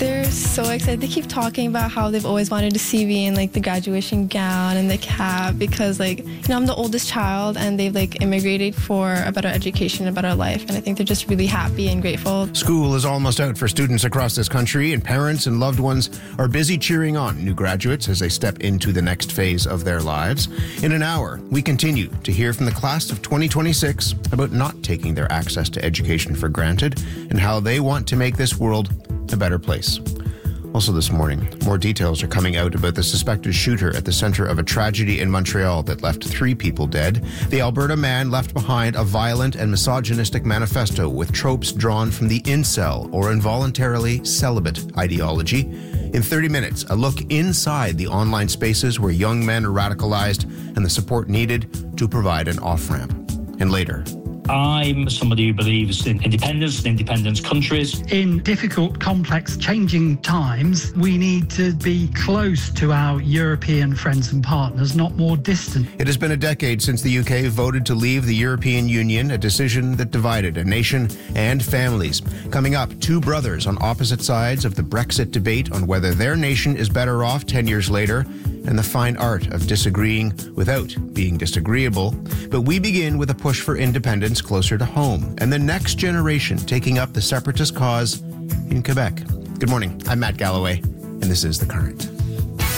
They're so excited. They keep talking about how they've always wanted to see me in like the graduation gown and the cap because I'm the oldest child and they've immigrated for a better education, a better life. And I think they're just really happy and grateful. School is almost out for students across this country, and parents and loved ones are busy cheering on new graduates as they step into the next phase of their lives. In an hour, we continue to hear from the class of 2026 about not taking their access to education for granted and how they want to make this world a better place. Also this morning, more details are coming out about the suspected shooter at the center of a tragedy in Montreal that left 3 people dead. The Alberta man left behind a violent and misogynistic manifesto with tropes drawn from the incel or involuntarily celibate ideology. In 30 minutes, a look inside the online spaces where young men are radicalized and the support needed to provide an off-ramp. And later, I'm somebody who believes in independence and independent countries. In difficult, complex, changing times, we need to be close to our European friends and partners, not more distant. It has been a decade since the UK voted to leave the European Union, a decision that divided a nation and families. Coming up, 2 brothers on opposite sides of the Brexit debate on whether their nation is better off 10 years later, and the fine art of disagreeing without being disagreeable. But we begin with a push for independence closer to home and the next generation taking up the separatist cause in Quebec. Good morning. I'm Matt Galloway, and this is The Current.